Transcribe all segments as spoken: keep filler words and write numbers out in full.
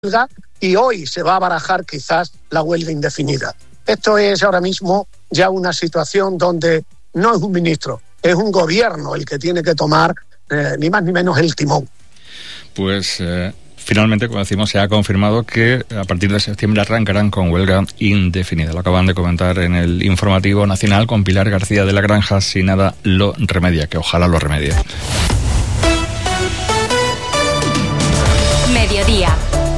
y hoy se va a barajar quizás la huelga indefinida. Esto es ahora mismo ya una situación donde no es un ministro, es un gobierno el que tiene que tomar eh, ni más ni menos el timón. Pues eh, finalmente, como decimos, se ha confirmado que a partir de septiembre arrancarán con huelga indefinida. Lo acaban de comentar en el informativo nacional con Pilar García de la Granja. Si nada lo remedia, que ojalá lo remedie. Mediodía.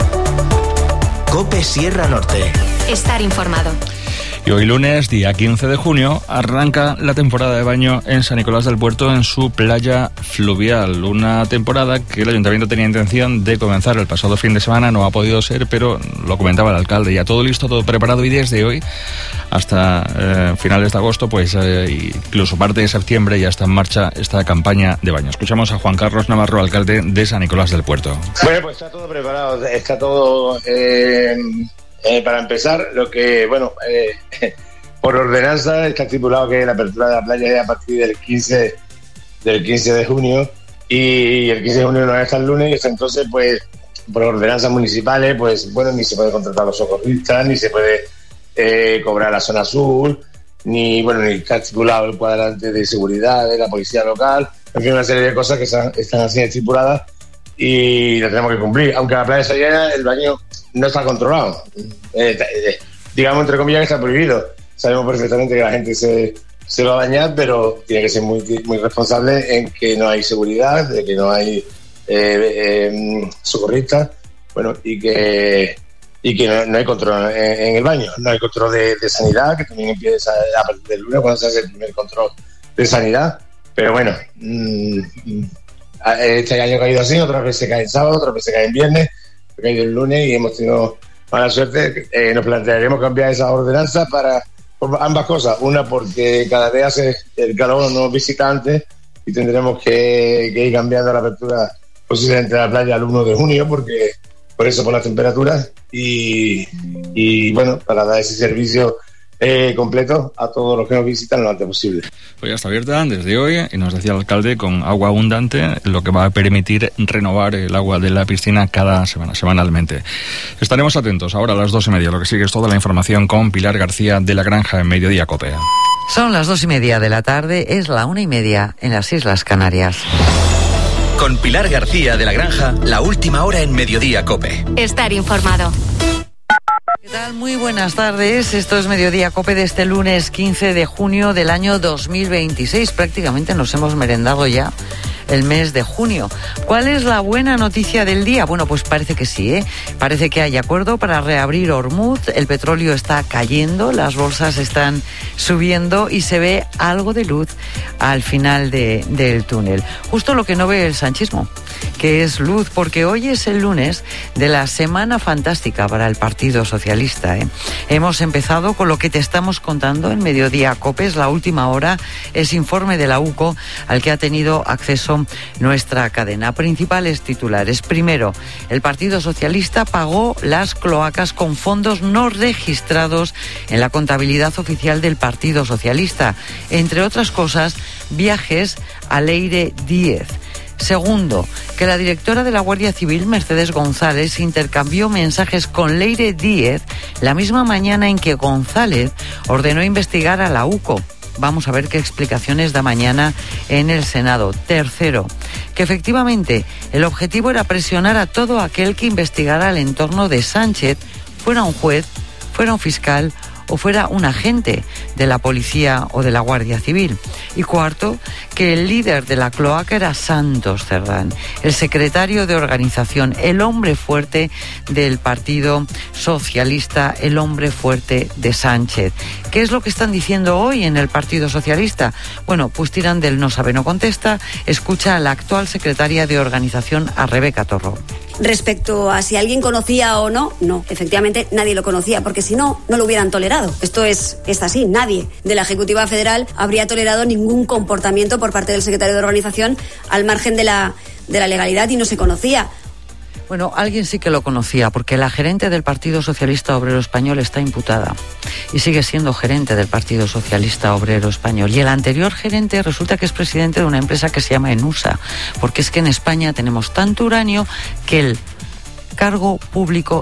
COPE Sierra Norte. Estar informado. Y hoy lunes, día quince de junio, arranca la temporada de baño en San Nicolás del Puerto en su playa fluvial. Una temporada que el Ayuntamiento tenía intención de comenzar el pasado fin de semana, no ha podido ser, pero lo comentaba el alcalde, ya todo listo, todo preparado, y desde hoy hasta eh, finales de agosto, pues eh, incluso parte de septiembre ya está en marcha esta campaña de baño. Escuchamos a Juan Carlos Navarro, alcalde de San Nicolás del Puerto. Bueno, pues está todo preparado, está todo... Eh... Eh, para empezar, lo que, bueno, eh, por ordenanza está estipulado que la apertura de la playa es a partir del quince, del quince de junio, y el quince de junio no es hasta el lunes, entonces, pues, por ordenanzas municipales, pues, bueno, ni se puede contratar a los socorristas, ni se puede eh, cobrar la zona azul, ni, bueno, ni está estipulado el cuadrante de seguridad de la policía local, en fin, una serie de cosas que están, están así estipuladas y las tenemos que cumplir. Aunque la playa está llena, el baño no está controlado. Eh, eh, digamos, entre comillas, que está prohibido. Sabemos perfectamente que la gente se, se va a bañar, pero tiene que ser muy, muy responsable en que no hay seguridad, de que no hay eh, eh, socorristas, bueno, y que y que no, no hay control en, en el baño. No hay control de, de sanidad, que también empieza a partir del lunes cuando se hace el primer control de sanidad. Pero bueno, mmm, este año ha caído así, otras veces cae el sábado, otras veces cae el viernes, ha caído el lunes y hemos tenido mala suerte. Eh, nos plantearemos cambiar esa ordenanza para por ambas cosas. Una, porque cada vez hace el calor no visita antes y tendremos que, que ir cambiando la apertura posiblemente de la playa al primero de junio, porque por eso, por las temperaturas, y, y bueno, para dar ese servicio Eh, completo a todos los que nos visitan lo antes posible. Pues ya está abierta desde hoy, y nos decía el alcalde, con agua abundante, lo que va a permitir renovar el agua de la piscina cada semana, semanalmente. Estaremos atentos ahora a las dos y media. Lo que sigue es toda la información con Pilar García de la Granja en Mediodía COPE. Son las dos y media de la tarde, es la una y media en las Islas Canarias. Con Pilar García de la Granja, la última hora en Mediodía COPE. Estar informado. ¿Qué tal? Muy buenas tardes. Esto es Mediodía COPE de este lunes quince de junio del año dos mil veintiséis. Prácticamente nos hemos merendado ya el mes de junio. ¿Cuál es la buena noticia del día? Bueno, pues parece que sí, ¿eh? Parece que hay acuerdo para reabrir Ormuz. El petróleo está cayendo, las bolsas están subiendo y se ve algo de luz al final de, del túnel. Justo lo que no ve el sanchismo, que es luz, porque hoy es el lunes de la Semana Fantástica para el Partido Socialista, ¿eh? Hemos empezado con lo que te estamos contando en Mediodía COPE, es la última hora, es informe de la U C O al que ha tenido acceso nuestra cadena. Principales titulares. Primero, el Partido Socialista pagó las cloacas con fondos no registrados en la contabilidad oficial del Partido Socialista. Entre otras cosas, viajes a Leire Díez. Segundo, que la directora de la Guardia Civil, Mercedes González, intercambió mensajes con Leire Díez la misma mañana en que González ordenó investigar a la U C O. Vamos a ver qué explicaciones da mañana en el Senado. Tercero, que efectivamente el objetivo era presionar a todo aquel que investigara el entorno de Sánchez, fuera un juez, fuera un fiscal o fuera un agente de la policía o de la Guardia Civil. Y cuarto, que el líder de la cloaca era Santos Cerdán, el secretario de organización, el hombre fuerte del Partido Socialista, el hombre fuerte de Sánchez. ¿Qué es lo que están diciendo hoy en el Partido Socialista? Bueno, pues tiran del no sabe, no contesta. Escucha a la actual secretaria de organización, a Rebeca Torró. Respecto a si alguien conocía o no, no, efectivamente nadie lo conocía, porque si no, no lo hubieran tolerado. Esto es, es así, nadie de la Ejecutiva Federal habría tolerado ningún comportamiento por parte del secretario de organización al margen de la, de la legalidad, y no se conocía. Bueno, alguien sí que lo conocía, porque la gerente del Partido Socialista Obrero Español está imputada y sigue siendo gerente del Partido Socialista Obrero Español. Y el anterior gerente resulta que es presidente de una empresa que se llama Enusa, porque es que en España tenemos tanto uranio que el cargo público